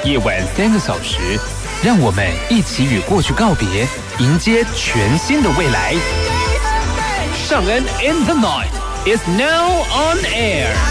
夜晚3个小时，让我们一起与过去告别，迎接全新的未来。尚恩 in the night is now on air。